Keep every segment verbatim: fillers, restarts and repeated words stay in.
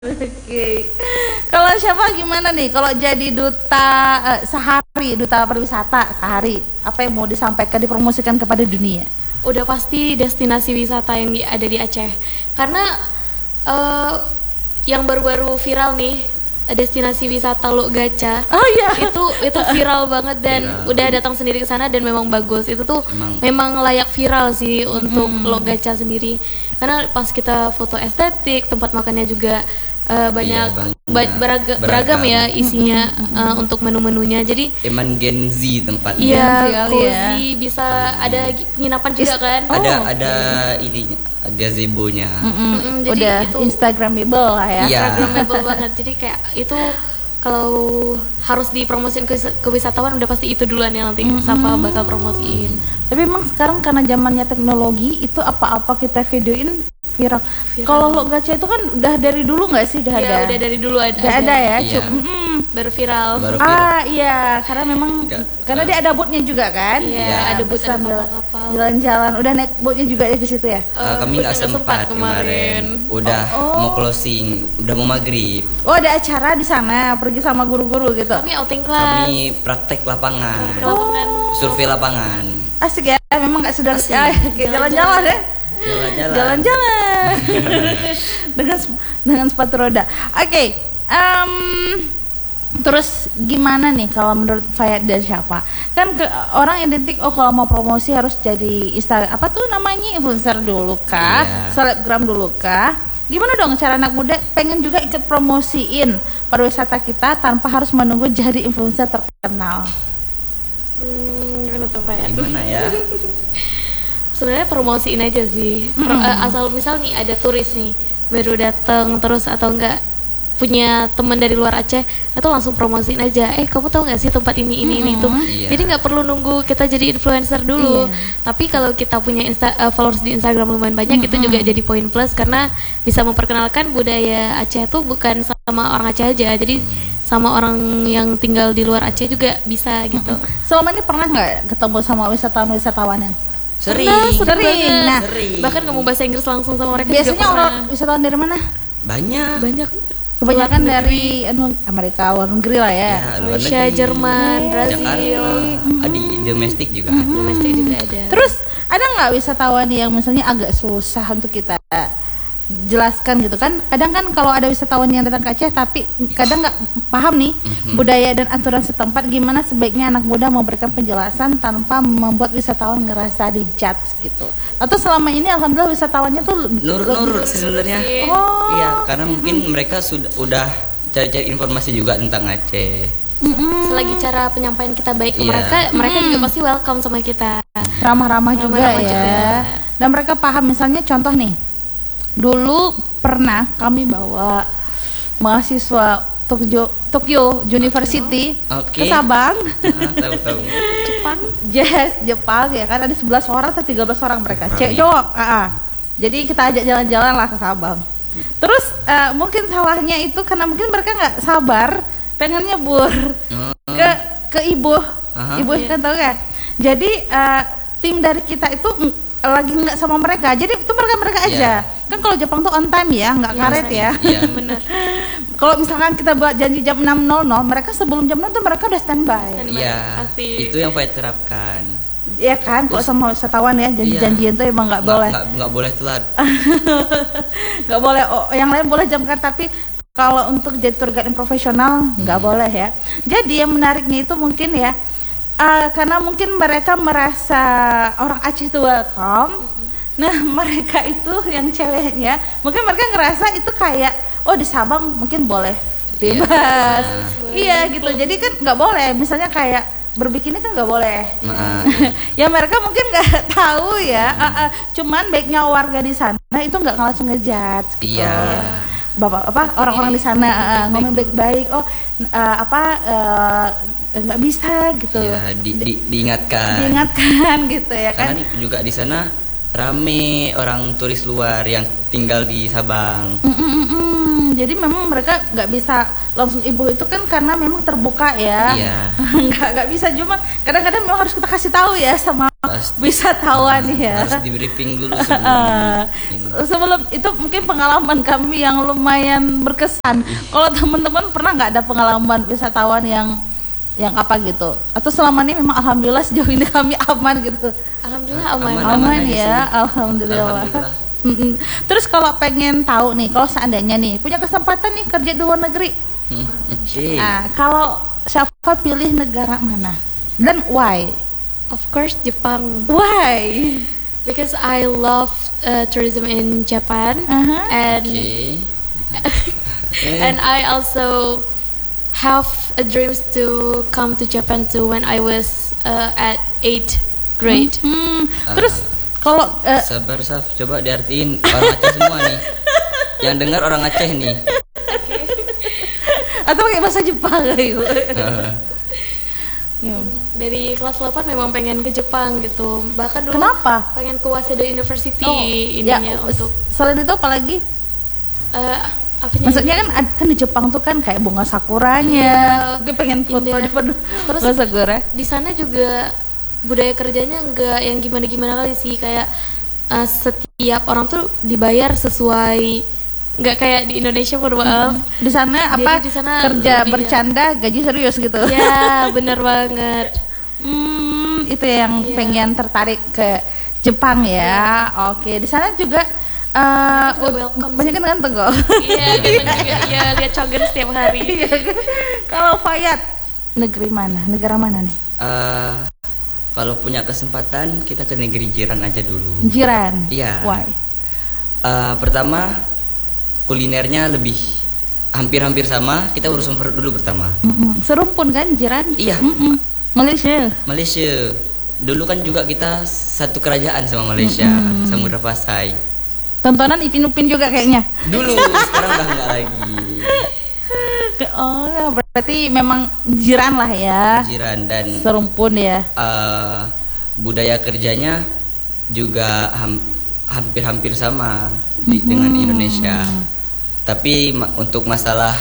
Oke. Kalau siapa gimana nih? Kalau jadi duta eh, sehari, duta pariwisata sehari, apa yang mau disampaikan, dipromosikan kepada dunia? Udah pasti destinasi wisata yang di- ada di Aceh. Karena eh, yang baru-baru viral nih, destinasi wisata Lok Gaca. Oh iya. Itu itu viral banget dan Viral. udah datang sendiri ke sana dan memang bagus. Itu tuh Emang. memang layak viral sih untuk Lok Gaca sendiri. Karena pas kita foto estetik, tempat makannya juga eh, banyak, Iya, banyak. ba- beraga- beragam, Beragam. ya isinya eh, untuk menu-menunya. Jadi Emang Gen Z tempatnya. iya, sekali ya. cozy, bisa ada gi- penginapan juga kan. Ada Oh. ada ini gazebo-nya. Mm-mm. Mm-mm, jadi Udah itu Instagramable lah ya. Iya. Instagramable banget. Jadi kayak itu kalau harus dipromosin ke, ke wisatawan udah pasti itu duluan ya nanti Safa bakal promosiin. Tapi emang sekarang karena zamannya teknologi, itu apa-apa kita videoin viral. Viral. Kalau Lok Gaca itu kan udah dari dulu nggak sih? Udah Iya, ada. udah dari dulu ada. Udah ada ya. Iya. Cuk. Mm-mm. Baru viral. Baru viral. Ah iya, karena memang Enggak. karena dia ada bootnya juga kan. Iya, Iya. ada bus, ada Sambil kapal-kapal. jalan-jalan. Udah naik bootnya juga ya di situ ya. Ah, Eh, kami nggak nggak sempat, sempat kemarin. kemarin. Udah Oh. mau closing, udah mau maghrib. Oh ada acara di sana, pergi sama guru-guru gitu. Kami outing kelas. Kami praktek lapangan, Lapangan. survei lapangan, Asik ya, memang nggak sudah Asik. ya, kayak jalan-jalan ya. jalan-jalan. Jalan-jalan dengan sep- dengan sepatu roda. Oke, em, terus gimana nih kalau menurut Fayat dan Syafa? Kan ke, orang identik oh kalau mau promosi harus jadi Insta apa tuh namanya influencer dulu kah, Iya. selebgram dulu kah? Gimana dong cara anak muda pengen juga ikut promosiin pariwisata kita tanpa harus menunggu jadi influencer terkenal? Hmm, gimana tuh Pak? Gimana ya? Sebenarnya promosiin aja sih. Pro- eh, asal misal nih ada turis nih baru datang terus atau enggak punya teman dari luar Aceh atau langsung promosiin aja. Eh kamu tahu nggak sih tempat ini ini ini itu. Iya. Jadi nggak perlu nunggu kita jadi influencer dulu. Iya. Tapi kalau kita punya insta, eh, followers di Instagram lumayan banyak itu juga jadi poin plus karena bisa memperkenalkan budaya Aceh tuh bukan sama orang Aceh aja. Jadi sama orang yang tinggal di luar Aceh juga bisa gitu. Selama ini pernah nggak ketemu sama wisatawan-wisatawan yang Sering. Pernah, sering Sering. banget. Nah, sering. Bahkan ngomong bahasa Inggris langsung sama mereka biasanya juga orang pernah. wisatawan dari mana? Banyak. Banyak. Kebanyakan Luar dari anu, Amerika, luar negeri lah ya. Ya, luar Malaysia, negeri. Jerman, Brazil, Jakarta. Adi domestik juga. domestik juga ada. Terus ada nggak wisatawan yang misalnya agak susah untuk kita jelaskan gitu kan? Kadang kan kalau ada wisatawan yang datang ke Aceh tapi kadang nggak paham nih budaya dan aturan setempat, gimana sebaiknya anak muda memberikan penjelasan tanpa membuat wisatawan ngerasa dijudge gitu. Atau selama ini alhamdulillah wisatawannya tuh Nurut-nurut sih sebenarnya. Oh. Iya, karena mungkin mereka sudah udah cari-cari informasi juga tentang Aceh. Selagi cara penyampaian kita baik ke Iya. mereka, mereka juga pasti welcome sama kita. ramah-ramah juga Ramah-ramah ya. juga. Dan mereka paham, misalnya contoh nih. Dulu pernah kami bawa mahasiswa Tokyo Tokyo University Oke. ke Sabang. Ah, tahu tahu. Jepang. Yes, Jepang ya kan, ada sebelas orang atau tiga belas orang mereka. Rame. Cewek cowok. Ah, ah. Jadi kita ajak jalan-jalan lah ke Sabang. Terus eh, mungkin salahnya itu karena mungkin mereka nggak sabar, pengen nyebur Oh. ke ke ibu, Aha. ibu kan tahu kan. Jadi eh, tim dari kita itu mm, lagi nggak sama mereka, jadi itu mereka mereka aja. Kan kalau Jepang tuh on time ya, nggak karet ya. Iya. Bener. Kalau misalkan kita buat janji jam enam nol nol, mereka sebelum jam enam tuh mereka udah standby. Standby. Iya. Pasti. Itu yang saya terapkan. Iya kan, kalau sama wisatawan ya janji-janjian tuh emang nggak Nggak- boleh. nggak nggak boleh telat. Nggak boleh. Oh, yang lain boleh jamkan, tapi kalau untuk jadi tour guide yang profesional nggak boleh ya. Jadi yang menariknya itu mungkin ya, eh, karena mungkin mereka merasa orang Aceh itu welcome. Nah mereka itu yang ceweknya, mungkin mereka ngerasa itu kayak oh di Sabang mungkin boleh bebas. Iya gitu. Jadi kan nggak boleh. Misalnya kayak berbikini kan nggak boleh. Nah, Ya mereka mungkin nggak tahu ya. Uh, uh, cuman baiknya warga di sana itu nggak langsung ngejudge gitu. Iya. Bapak apa orang-orang di sana uh, ngomong baik-baik. Oh uh, apa uh, nggak bisa gitu. iya, di, di, diingatkan. Diingatkan gitu ya kan. Karena di- juga di sana rame orang turis luar yang tinggal di Sabang. Mm, mm, mm, mm. Hmm, jadi memang mereka nggak bisa langsung ibu itu kan karena memang terbuka ya. Iya. nggak nggak bisa, cuma kadang-kadang memang harus kita kasih tahu ya sama Pasti. wisatawan ya. Harus di briefing dulu sebelum ini. Sebelum itu mungkin pengalaman kami yang lumayan berkesan. Kalau teman-teman pernah nggak ada pengalaman wisatawan yang yang apa gitu? Atau selama ini memang alhamdulillah sejauh ini kami aman gitu. Alhamdulillah aman. Aman, Aman, aja ya, sih. alhamdulillah. Alhamdulillah. Mm-mm. Terus kalau pengen tahu nih, kalau seandainya nih punya kesempatan nih kerja di luar negeri, Hmm, Oke. nah, kalau siapa pilih negara mana dan why? Of course Jepang, Why? because I love uh, tourism in Japan, Uh-huh. and Oke. and I also have a dreams to come to Japan too when I was uh, at eighth grade. Hmm. Terus kalau eh, Sabar Saf, coba diartiin orang Aceh semua nih. Yang dengar orang Aceh nih. atau pakai bahasa Jepang gitu. Ya. Dari kelas delapan memang pengen ke Jepang gitu. Bahkan dulu Kenapa? pengen ke Waseda University Oh, ya, ininya untuk selain itu apalagi? uh, apanya? Maksudnya kan ad- kan di Jepang tuh kan kayak bunga sakuranya. Gue pengen foto Indah. di depan Terus bunga sakura. di sana juga budaya kerjanya enggak yang gimana-gimana kali sih, kayak uh, setiap orang tuh dibayar sesuai, nggak kayak di Indonesia, mohon maaf. Di sana Jadi apa di sana kerja lebih- bercanda gaji serius gitu. Ya bener banget. Hmm, itu yang Iya. pengen tertarik ke Jepang ya. Oke, di sana juga eh Mereka juga welcome banyak kan ganteng kok. Iya gitu juga. Iya lihat cogen setiap hari. Iya. Kalau Fayat negeri mana? Negara mana nih? Eh, kalau punya kesempatan kita ke negeri jiran aja dulu. Jiran. Iya. Why? Eh, pertama kulinernya lebih hampir-hampir sama. Kita urus perut dulu pertama. Mm-mm. Serumpun kan jiran? Iya. Mm-mm. Malaysia. Malaysia. Dulu kan juga kita satu kerajaan sama Malaysia, Samudra Pasai. Tontonan Ipin Upin juga kayaknya. Dulu, sekarang udah enggak lagi. Oh, ya, berarti memang jiran lah ya. Jiran dan Serumpun ya. eh, budaya kerjanya juga ham- hampir-hampir sama di- dengan Indonesia. Tapi ma- untuk masalah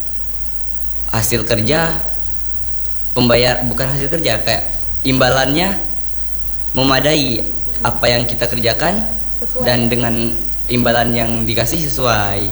hasil kerja, pembayar bukan hasil kerja, kayak imbalannya memadai apa yang kita kerjakan Sesuai. dan dengan imbalan yang dikasih sesuai.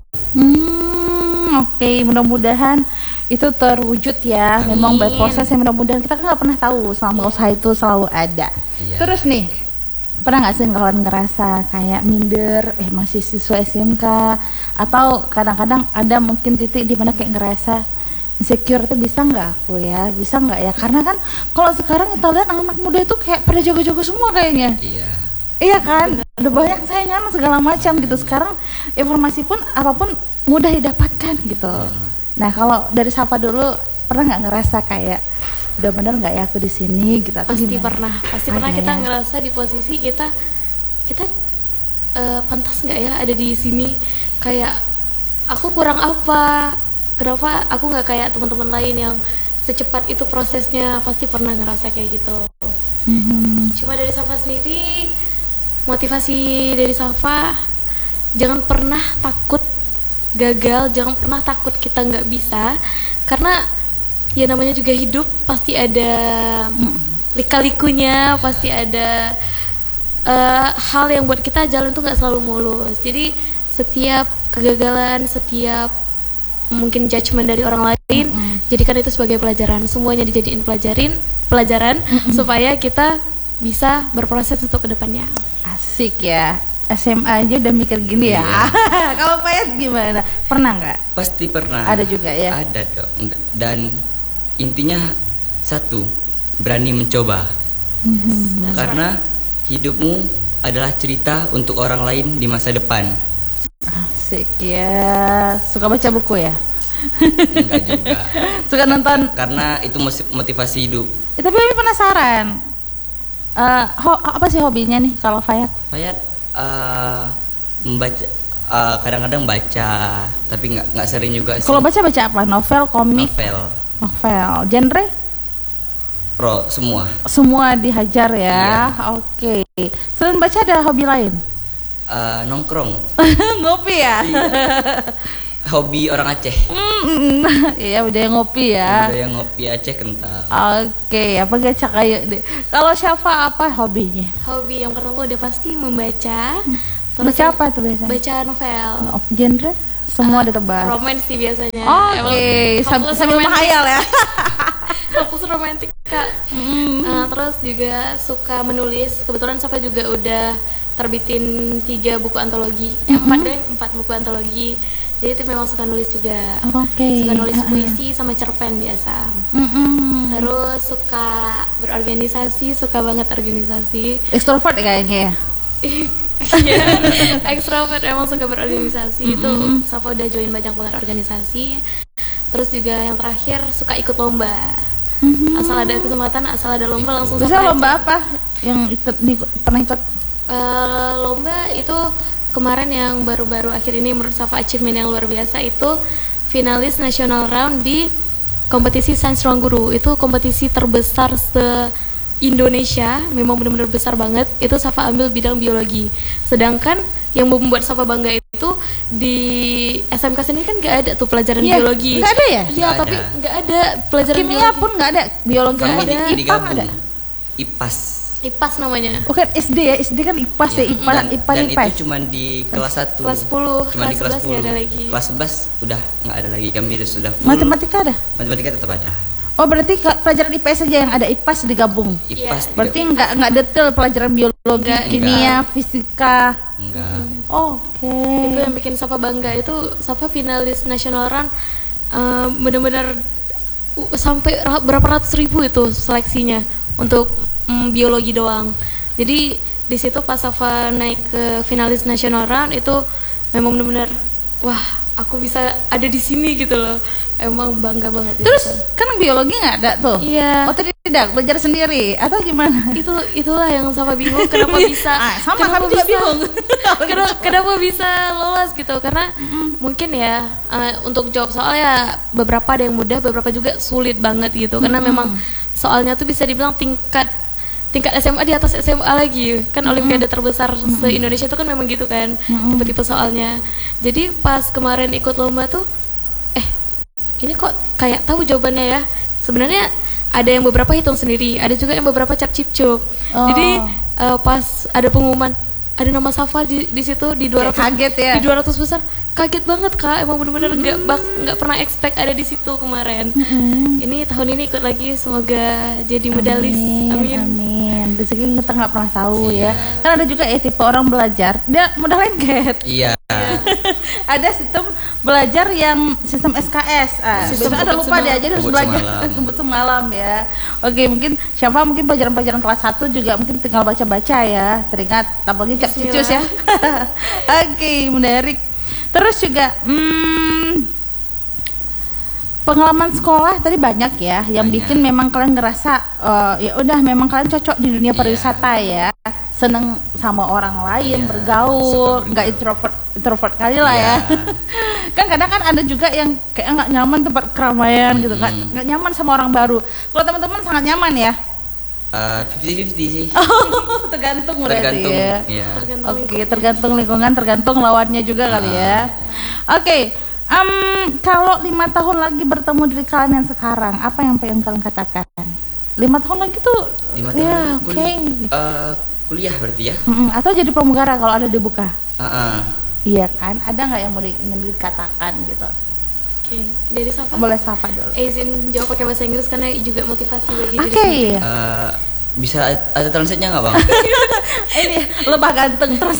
Hmm, oke, mudah-mudahan itu terwujud ya. Amin. Memang berproses ya, mudah-mudahan kita kan nggak pernah tahu selama usaha itu selalu ada. Iya. Terus nih, pernah nggak sih kalian ngerasa kayak minder, eh masih siswa S M K, atau kadang-kadang ada mungkin titik di mana kayak ngerasa insecure tuh, bisa nggak aku ya, bisa nggak ya? Karena kan kalau sekarang kita lihat anak muda itu kayak pada jago-jago semua kayaknya. Iya. Iya kan, udah banyak saingan segala macam gitu. Sekarang informasi pun apapun mudah didapatkan gitu. Nah kalau dari Safa dulu, pernah nggak ngerasa kayak udah bener nggak ya aku di sini gitu? Atau Pasti gimana? pernah, pasti Ada pernah kita ya? ngerasa di posisi kita kita eh, pantas nggak ya ada di sini, kayak aku kurang apa, kenapa aku nggak kayak teman-teman lain yang secepat itu prosesnya. Pasti pernah ngerasa kayak gitu. Mhm. Cuma dari Safa sendiri, motivasi dari Safa, jangan pernah takut gagal, jangan pernah takut kita nggak bisa, karena ya namanya juga hidup, pasti ada lika-likunya, pasti ada eh, hal yang buat kita jalan tuh nggak selalu mulus. Jadi setiap kegagalan, setiap mungkin judgement dari orang lain, jadikan itu sebagai pelajaran. Semuanya dijadiin pelajarin, pelajaran supaya kita bisa berproses untuk kedepannya. Asik ya. S M A aja udah mikir gini ya. Kalau Fayat gimana? Pernah nggak? Pasti pernah. Ada juga ya? Ada dong. Dan intinya satu, berani mencoba. Mhm. Karena hidupmu adalah cerita untuk orang lain di masa depan. Asik ya. Suka baca buku ya? Enggak juga. Suka nonton. Karena itu mosi- motivasi hidup. Eh, tapi kami penasaran. Eh, ho- apa sih hobinya nih kalau Fayat? Fayat eh, membaca, eh, kadang-kadang baca, tapi nggak nggak sering juga sih. Kalau baca baca apa? Novel, komik, Novel, novel, genre? pro semua. Semua dihajar ya. Iya. Oke. Selain baca ada hobi lain? Eh, nongkrong. Ngopi ya. hobi orang Aceh. Hmm, iya udah ngopi ya. Udah yang ngopi Aceh kental. Oke, apa gak cak ayo deh. Kalau Syafa apa hobinya? Hobi yang pertama udah pasti membaca. Baca apa tuh biasanya? Baca novel. Oh, genre? Semua ada tebas. Romance sih biasanya. Oke, Sam- hopeless sambil romantic. menghayal ya. Hopeless romantic kak. Nah, terus juga suka menulis. Kebetulan Safa juga udah terbitin tiga buku antologi, eh, empat deh, empat buku antologi. Jadi itu memang suka nulis juga. Oke. Suka nulis Uh-uh. puisi sama cerpen biasa. Mm-mm. Terus suka berorganisasi, suka banget organisasi. Extrovert ya kayaknya ya. Iya, ekstrovert, emang suka berorganisasi. Itu Safa udah join banyak banget organisasi. Terus juga yang terakhir suka ikut lomba. Asal ada kesempatan, asal ada lomba langsung Bisa Safa lomba ajak. apa yang ikut di, pernah ikut? Eh, lomba itu kemarin yang baru-baru akhir ini menurut Safa achievement yang luar biasa itu finalis national round di kompetisi Sains Ruang Guru. Itu kompetisi terbesar se Indonesia, memang benar-benar besar banget. Itu Safa ambil bidang biologi. Sedangkan yang membuat Safa bangga itu di S M K sendiri kan nggak ada tuh pelajaran Iya, biologi. nggak ada ya? Iya, Nggak tapi ada. nggak ada pelajaran Kimia biologi. pun nggak ada, biologi Kami nggak di, ada, di I P A nggak digabung. ada. I P A S. I P A S namanya. Oke, S D ya, S D kan I P A S ya, I P A, dan, I P A, dan I P A itu cuma di kelas satu. Kelas sepuluh, Cuma di kelas kelas sebelas nggak ada sepuluh. lagi. Kelas sebelas udah nggak ada lagi, kami udah sudah full. Matematika ada? Matematika tetap ada. Oh berarti ke- pelajaran I P S saja yang ada, I P A S digabung. I P A S Iya. digabung. Berarti nggak nggak detail pelajaran biologi, Nggak, kimia, fisika. enggak. Oke. Itu yang bikin Safa bangga. Itu Safa finalis national run, eh, benar-benar uh, sampai ra- berapa ratus ribu itu seleksinya untuk mm, biologi doang. Jadi di situ pas Safa naik ke finalis national run itu memang benar-benar wah, aku bisa ada di sini gitu loh. Emang bangga banget. di Terus situ. kan biologi nggak ada tuh? Iya. Oh tidak, belajar sendiri atau gimana? itu itulah yang Safa bingung kenapa bisa Ah, sama, kenapa kami juga bisa bingung. kenapa, kenapa bisa lolos gitu karena mungkin ya eh, untuk jawab soal ya beberapa ada yang mudah, beberapa juga sulit banget gitu karena memang soalnya tuh bisa dibilang tingkat tingkat S M A di atas S M A lagi kan. Olimpiade terbesar se Indonesia itu kan memang gitu kan tipe-tipe soalnya. Jadi pas kemarin ikut lomba tuh eh ini kok kayak tahu jawabannya ya. Sebenarnya ada yang beberapa hitung sendiri, ada juga yang beberapa cap cip-cup. Oh. Jadi eh, pas ada pengumuman ada nama Safa di, di situ di dua ratus Kayak kaget ya? di dua ratus besar. Kaget banget Kak, emang bener-bener nggak bak nggak pernah expect ada di situ kemarin. Ini tahun ini ikut lagi, semoga jadi medalis. Amin, Amin. amin. Rezeki kita nggak pernah tahu ya. Kan ada juga ya tipe orang belajar, dia mudah lengket. Iya. Ada sistem belajar yang sistem S K S. Ah, Sistem besok ada kebut lupa semalam. dia jadi harus Kebut belajar semalam. kebut semalam ya. Oke, mungkin siapa mungkin pelajaran-pelajaran kelas satu juga mungkin tinggal baca-baca ya. Teringat apalagi cap cicus ya. Oke, menarik. Terus juga hmm, pengalaman sekolah tadi banyak ya yang Banyak. bikin memang kalian ngerasa eh, ya udah memang kalian cocok di dunia Iya. pariwisata ya, seneng sama orang lain, Iya, bergaul, suka nggak bergaul. introvert introvert kali lah ya. Iya. Kan kadang kan ada juga yang kayak nggak nyaman tempat keramaian gitu kan, Mm-mm. nggak nyaman sama orang baru. Kalau teman-teman sangat nyaman ya. fifty fifty sih. Oh, tergantung berarti Tergantung. ya. Iya. Tergantung Oke, lingkungan. tergantung lingkungan, tergantung lawannya juga kali ya. Oke, em, kalau lima tahun lagi bertemu diri kalian yang sekarang, apa yang pengen kalian katakan? Lima tahun lagi tuh, Lima tahun ya lagi oke. kul- eh, kuliah berarti ya. Mm-mm, atau jadi pramugara kalau ada dibuka. Ah, ah. Iya kan? Ada nggak yang mau di- ingin dikatakan gitu? Oke, dari Safa. Boleh sapa dulu. Eh, izin jawab pakai bahasa Inggris karena juga motivasi bagi Oke. diri sendiri. Eh, bisa ada translate-nya nggak bang? Ini lebah ganteng terus.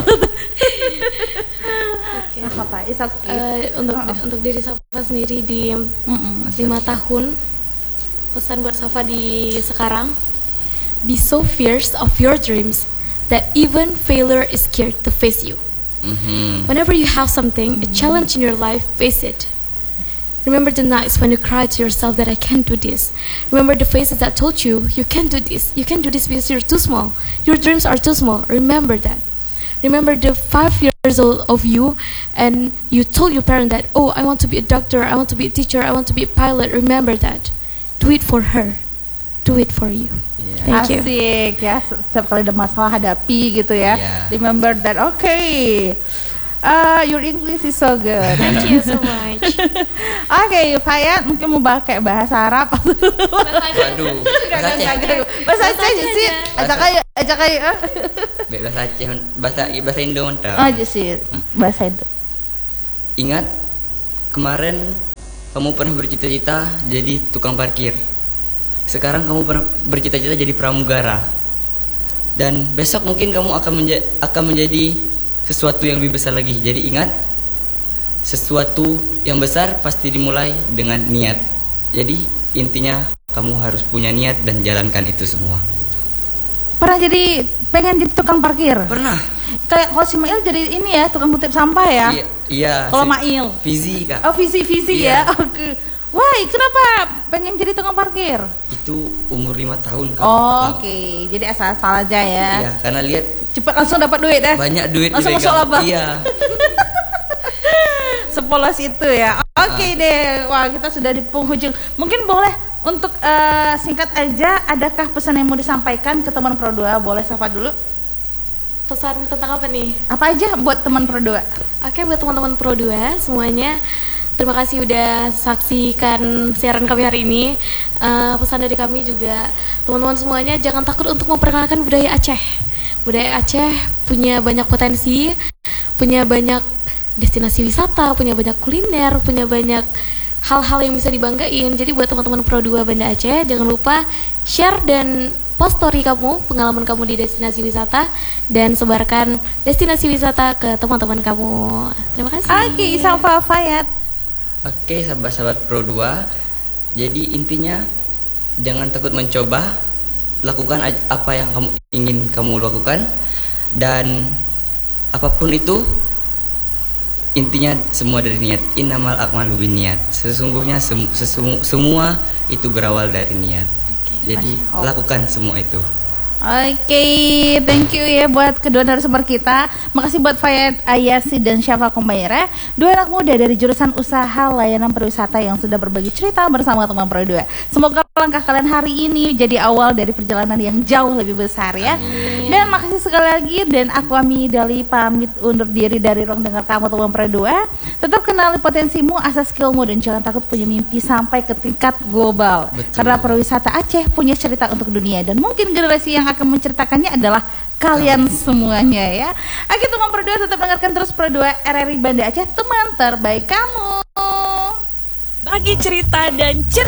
Oke. Apa? It's okay. Eh, untuk Oh. untuk diri Safa sendiri di Mm-mm. lima tahun, pesan buat Safa di sekarang, be so fierce of your dreams that even failure is scared to face you. Mhm. Whenever you have something, a challenge in your life, face it. Remember the nights when you cried to yourself that I can't do this. Remember the faces that told you you can't do this. You can't do this because you're too small. Your dreams are too small. Remember that. Remember the five years old of you and you told your parent that, oh, I want to be a doctor, I want to be a teacher, I want to be a pilot. Remember that. Do it for her. Do it for you. Iya. Thank you. Asik ya, setiap kali ada masalah hadapi gitu ya. Iya. Remember that. Oke. Uh, your English is so good. Thank you so much. Oke, okay, Fayat mungkin mau pakai bahasa Arab. Waduh, bahasa Aceh. Bahasa Aceh sih. Acak aja, acak aja. Bahasa Aceh, bahasa bahasa Indo mantap. Aja sih, bahasa Indo. Ingat kemarin kamu pernah bercita-cita jadi tukang parkir. Sekarang kamu pernah bercita-cita jadi pramugara. Dan besok mungkin kamu akan menja akan menjadi sesuatu yang lebih besar lagi. Jadi ingat, sesuatu yang besar pasti dimulai dengan niat. Jadi intinya kamu harus punya niat dan jalankan itu semua. Pernah jadi pengen jadi tukang parkir? Pernah. Kayak kalau si Mail jadi ini ya, tukang kutip sampah ya? Iya. iya Kalau si Mail? Fizi kak. Oh visi visi Iya. ya. Oke. Wah, kenapa pengen jadi tukang parkir? Itu umur lima tahun kak. Oh, Oke, okay. Jadi asal-asal aja ya. Iya, karena lihat Cepat langsung dapat duit dah. banyak duit langsung masuk dipegang. laba. Iya. Sepolos itu ya. Oke okay Ah. deh. Wah, kita sudah di penghujung. Mungkin boleh untuk uh, singkat aja, adakah pesan yang mau disampaikan ke teman Pro dua? Boleh sapa dulu. Pesan tentang apa nih? Apa aja buat teman Pro dua? Oke, buat teman-teman Pro dua semuanya, terima kasih udah saksikan siaran kami hari ini. Uh, pesan dari kami juga, teman-teman semuanya jangan takut untuk memperkenalkan budaya Aceh. Budaya Aceh punya banyak potensi, punya banyak destinasi wisata, punya banyak kuliner, punya banyak hal-hal yang bisa dibanggain. Jadi buat teman-teman Pro dua Banda Aceh, jangan lupa share dan post story kamu, pengalaman kamu di destinasi wisata, dan sebarkan destinasi wisata ke teman-teman kamu. Terima kasih. Oke, Sapa Fayat. Oke, sahabat-sahabat Pro dua. Jadi intinya jangan takut mencoba, lakukan apa yang kamu ingin kamu lakukan, dan apapun itu intinya semua dari niat. Innamal a'malu binniyat. Sesungguhnya semu, sesemu, semua itu berawal dari niat. Oke, Jadi Masya Allah. lakukan semua itu. Oke, okay, thank you ya buat kedua narasumber kita. Makasih buat Fayat Ayasi dan Syafa Kumaira, dua anak muda dari jurusan usaha layanan perwisata yang sudah berbagi cerita bersama teman Pro dua. Semoga langkah kalian hari ini jadi awal dari perjalanan yang jauh lebih besar ya. Amin. Dan makasih sekali lagi, dan aku Ami Dali pamit undur diri dari ruang dengar kamu teman Pro dua. Tetap kenali potensimu, asas skillmu, dan jangan takut punya mimpi sampai ke tingkat global. Betul. Karena perwisata Aceh punya cerita untuk dunia, dan mungkin generasi yang akan menceritakannya adalah kalian semuanya ya. Oke teman Pro dua, tetap dengarkan terus Pro dua R R I Banda Aceh, teman terbaik kamu. Bagi cerita dan cerita